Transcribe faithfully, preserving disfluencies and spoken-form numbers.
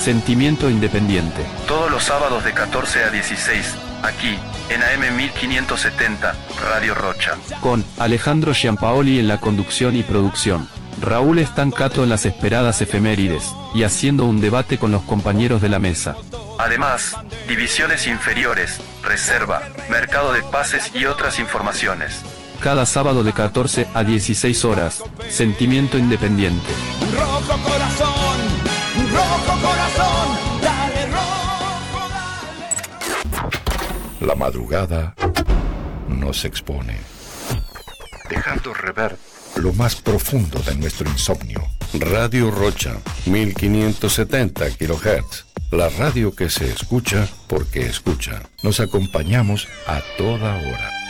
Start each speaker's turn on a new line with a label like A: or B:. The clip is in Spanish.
A: Sentimiento Independiente.
B: Todos los sábados de catorce a dieciséis, aquí, en A M mil quinientos setenta, Radio Rocha.
A: Con Alejandro Giampaoli en la conducción y producción. Raúl Estancato en las esperadas efemérides, y haciendo un debate con los compañeros de la mesa.
B: Además, divisiones inferiores, reserva, mercado de pases y otras informaciones.
A: Cada sábado de catorce a dieciséis horas, Sentimiento Independiente.
C: Rojo corazón, rojo corazón, dale rojo, dale.
D: La madrugada nos expone, dejando rever lo más profundo de nuestro insomnio. Radio Rocha, mil quinientos setenta kilohertz. La radio que se escucha porque escucha. Nos acompañamos a toda hora.